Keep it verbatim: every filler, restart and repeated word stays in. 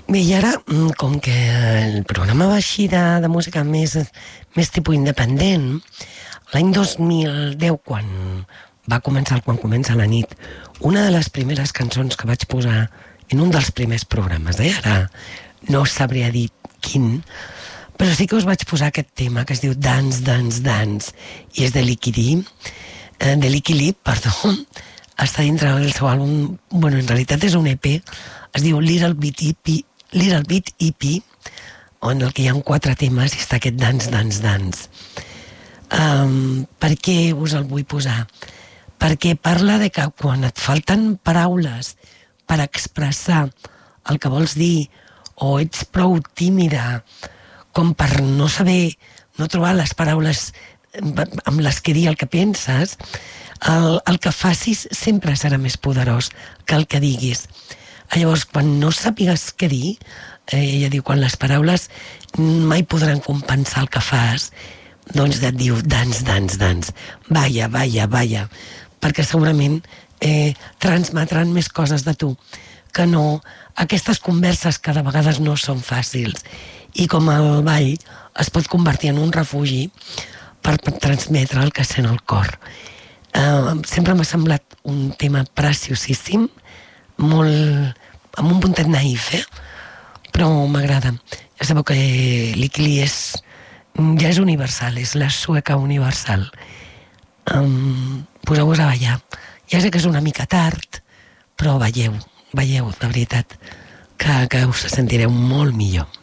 Bé, i ara, com que el programa va així de, de música més, més tipus independent, l'any dos mil deu, quan va començar, quan comença la nit, una de les primeres cançons que vaig posar en un dels primers programes, eh? Ara no sabria dir quin, però sí que us vaig posar aquest tema que es diu Dance, Dance, Dance, i és de Licky Lee, eh, de Licky Lee, perdó, està dintre del seu àlbum, bueno, en realitat és un E P, es diu Little Bit E P, Little Bit E P, on el que hi ha quatre temes i està aquest Dance, Dance, Dance. Um, per què us el vull posar? Perquè parla de que quan et falten paraules per expressar el que vols dir, o ets prou tímida com per no saber, no trobar les paraules amb les que dir el que penses, el, el que facis sempre serà més poderós que el que diguis. Llavors, quan no sàpigues què dir, eh, ella diu, quan les paraules mai podran compensar el que fas, doncs et diu dance, dance, dance, vaya, vaya, vaya, perquè segurament eh, transmetran més coses de tu que no aquestes converses que de vegades no són fàcils, i com el ball es pot convertir en un refugi per, per transmetre el que sent el cor. Eh, sempre m'ha semblat un tema preciosíssim, molt, amb un puntet naïf, eh? Però m'agrada. Ja sabeu que Licky Lee és, ja és universal, és la sueca universal. Um, poseu-vos a ballar. Ja sé que és una mica tard, però balleu, balleu, de veritat, que, que us sentireu molt millor.